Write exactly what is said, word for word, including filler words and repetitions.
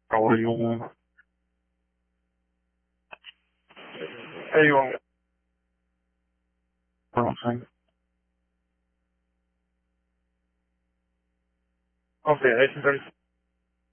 How are you? أيوة. Something. Okay, I think